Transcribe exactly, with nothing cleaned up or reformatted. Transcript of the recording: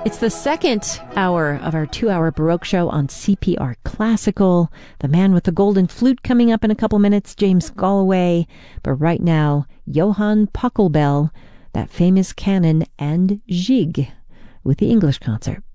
It's the second hour of our two-hour Baroque show on C P R Classical. The man with the golden flute coming up in a couple minutes, James Galway. But right now, Johann Pachelbel, that famous canon, and Gigue with the English concert.